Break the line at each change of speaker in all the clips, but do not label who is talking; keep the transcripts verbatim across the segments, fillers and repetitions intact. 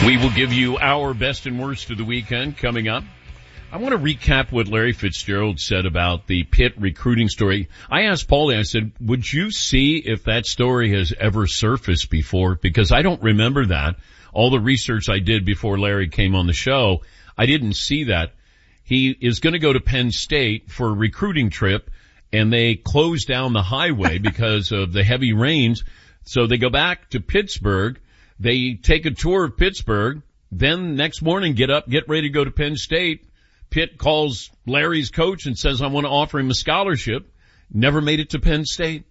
We will give you our best and worst of the weekend coming up. I want to recap what Larry Fitzgerald said about the Pitt recruiting story. I asked Paulie, I said, would you see if that story has ever surfaced before? Because I don't remember that. All the research I did before Larry came on the show, I didn't see that. He is going to go to Penn State for a recruiting trip, and they closed down the highway because of the heavy rains. So they go back to Pittsburgh. They take a tour of Pittsburgh. Then next morning, get up, get ready to go to Penn State. Pitt calls Larry's coach and says, I want to offer him a scholarship. Never made it to Penn State.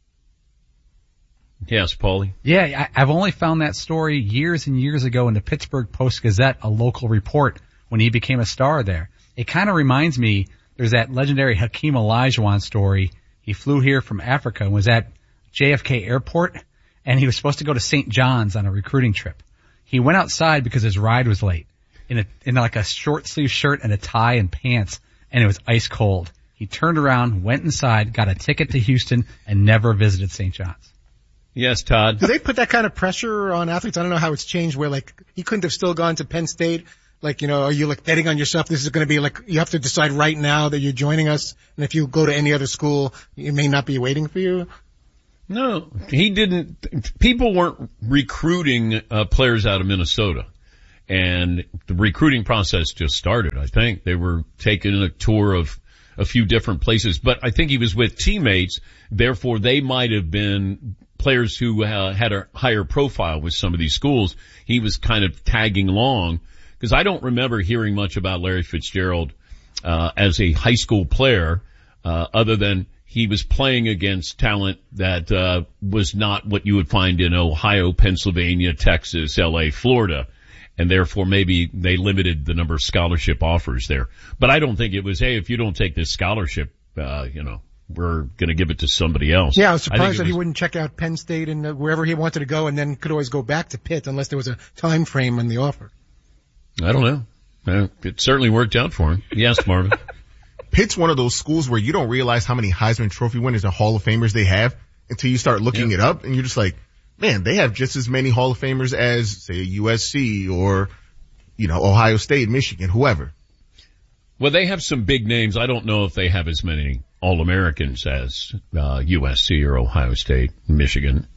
Yes, Paulie.
Yeah, I, I've only found that story years and years ago in the Pittsburgh Post-Gazette, a local report, when he became a star there. It kind of reminds me, there's that legendary Hakeem Olajuwon story. He flew here from Africa and was at J F K Airport, and he was supposed to go to Saint John's on a recruiting trip. He went outside because his ride was late. In a, in like a short sleeve shirt and a tie and pants, and it was ice cold. He turned around, went inside, got a ticket to Houston, and never visited Saint John's.
Yes, Todd.
Do they put that kind of pressure on athletes? I don't know how it's changed where like he couldn't have still gone to Penn State. Like, you know, are you like betting on yourself? This is going to be like, you have to decide right now that you're joining us. And if you go to any other school, it may not be waiting for you.
No, he didn't. People weren't recruiting uh, players out of Minnesota. And the recruiting process just started, I think. They were taking a tour of a few different places, but I think he was with teammates. Therefore, they might have been players who uh, had a higher profile with some of these schools. He was kind of tagging along because I don't remember hearing much about Larry Fitzgerald uh, as a high school player uh, other than he was playing against talent that uh, was not what you would find in Ohio, Pennsylvania, Texas, L A, Florida. And therefore maybe they limited the number of scholarship offers there. But I don't think it was, hey, if you don't take this scholarship, uh, you know, we're going to give it to somebody else.
Yeah, I was surprised
I
that
was,
he wouldn't check out Penn State and uh, wherever he wanted to go and then could always go back to Pitt unless there was a time frame in the offer.
I don't know. Uh, it certainly worked out for him. Yes, Marvin.
Pitt's one of those schools where you don't realize how many Heisman Trophy winners and Hall of Famers they have until you start looking
yep.
it up and you're just like, man, they have just as many Hall of Famers as, say, a U S C or, you know, Ohio State, Michigan, whoever.
Well, they have some big names. I don't know if they have as many All-Americans as uh, U S C or Ohio State, Michigan.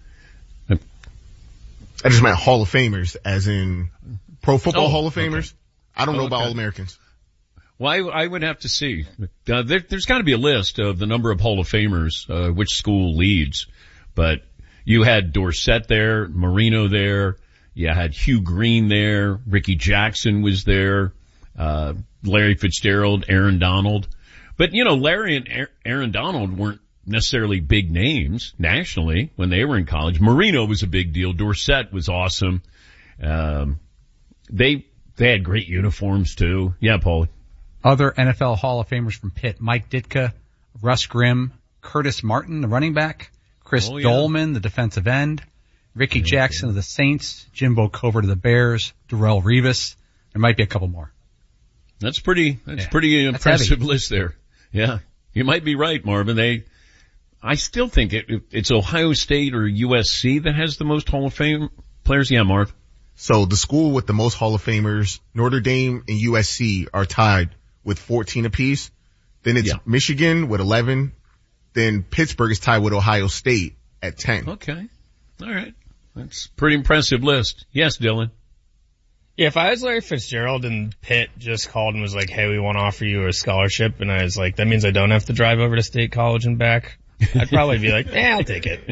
I just meant Hall of Famers, as in Pro Football
oh,
Hall of Famers.
Okay.
I don't know
okay.
about All-Americans.
Well, I, I would have to see. Uh, there, there's got to be a list of the number of Hall of Famers, uh, which school leads, but you had Dorsett there, Marino there, you had Hugh Green there, Ricky Jackson was there, uh, Larry Fitzgerald, Aaron Donald. But, you know, Larry and Aaron Donald weren't necessarily big names nationally when they were in college. Marino was a big deal. Dorsett was awesome. Um, they, they had great uniforms too. Yeah, Paulie.
Other N F L Hall of Famers from Pitt: Mike Ditka, Russ Grimm, Curtis Martin, the running back, Chris
oh, yeah.
Dolman, the defensive end, Ricky okay. Jackson of the Saints, Jimbo Covert of the Bears, Darrelle Revis. There might be a couple more.
That's pretty, that's
yeah.
pretty
that's
impressive
heavy.
list there. Yeah. You might be right, Marvin. They, I still think it, it's Ohio State or U S C that has the most Hall of Fame players. Yeah, Marv.
So the school with the most Hall of Famers, Notre Dame and U S C, are tied with fourteen apiece. Then it's yeah. Michigan with eleven. Then Pittsburgh is tied with Ohio State at ten.
Okay. All right. That's a pretty impressive list. Yes, Dylan.
Yeah, if I was Larry Fitzgerald and Pitt just called and was like, hey, we want to offer you a scholarship, and I was like, that means I don't have to drive over to State College and back, I'd probably be like, yeah, I'll take it.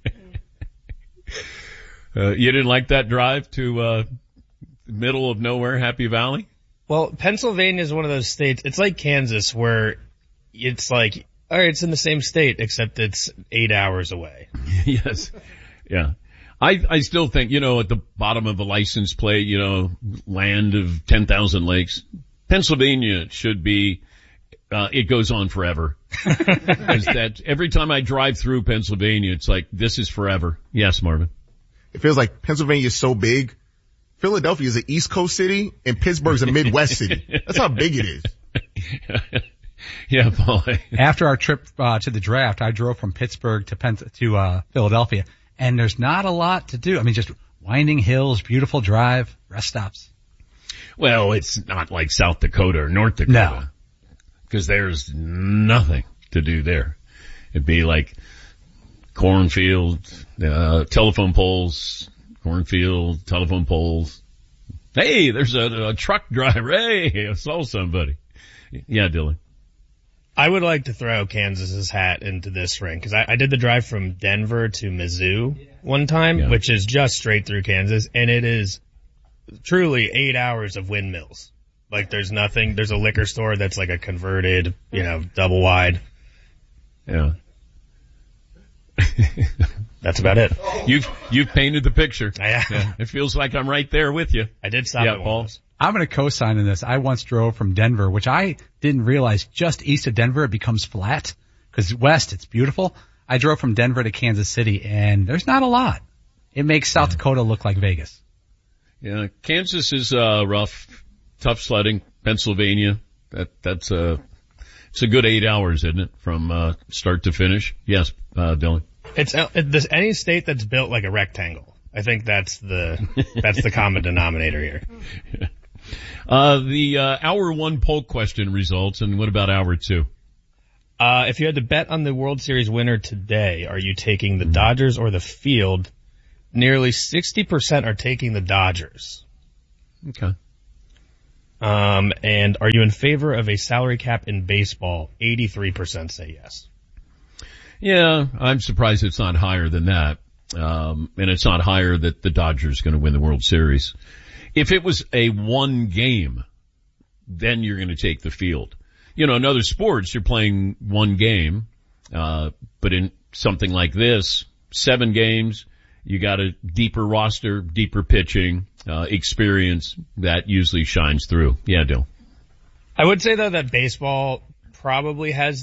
Uh, you didn't like that drive to uh middle of nowhere, Happy Valley?
Well, Pennsylvania is one of those states, it's like Kansas, where it's like, all right, it's in the same state, except it's eight hours away.
Yes. Yeah. I, I still think, you know, at the bottom of the license plate, you know, land of ten thousand lakes, Pennsylvania should be, uh, it goes on forever. Because that, every time I drive through Pennsylvania, it's like, this is forever. Yes, Marvin.
It feels like Pennsylvania is so big. Philadelphia is an East Coast city and Pittsburgh's a Midwest city. That's how big it is.
Yeah, Paul.
After our trip uh, to the draft, I drove from Pittsburgh to Penn- to uh, Philadelphia, and there's not a lot to do. I mean, just Winding hills, beautiful drive, rest stops.
Well, it's not like South Dakota or North Dakota.
No.
Because there's nothing to do there. It'd be like cornfields, uh, telephone poles, cornfield, telephone poles. Hey, there's a, a truck driver. Hey, I saw somebody. Yeah, Dylan.
I would like to throw Kansas's hat into this ring because I, I did the drive from Denver to Mizzou one time, yeah. which is just straight through Kansas, and it is truly eight hours of windmills. Like there's nothing. There's a liquor store that's like a converted, you know, double wide.
Yeah.
That's about it.
You've you've painted the picture.
Yeah.
yeah. It feels like I'm right there with you.
I did stop
yeah,
at
Paul.
once.
I'm going to co-sign in this. I once drove from Denver, which I didn't realize just east of Denver it becomes flat because west it's beautiful. I drove from Denver to Kansas City and there's not a lot. It makes South yeah. Dakota look like Vegas.
Yeah, Kansas is uh rough, tough sledding. Pennsylvania, that that's a it's a good eight hours, isn't it, from uh start to finish? Yes, uh Dylan.
It's uh, this any state that's built like a rectangle. I think that's the that's the common denominator here.
Yeah. Uh, the, uh, hour one poll question results, and what about hour two?
Uh, if you had to bet on the World Series winner today, are you taking the Dodgers or the field? Nearly sixty percent are taking the Dodgers.
Okay.
Um, and are you in favor of a salary cap in baseball? eighty-three percent say yes.
Yeah, I'm surprised it's not higher than that. Um, and it's not higher that the Dodgers are going to win the World Series. If it was a one game, then you're going to take the field. You know, in other sports, you're playing one game, uh, but in something like this, seven games, you got a deeper roster, deeper pitching, uh, experience that usually shines through. Yeah, Dill.
I would say though that baseball probably has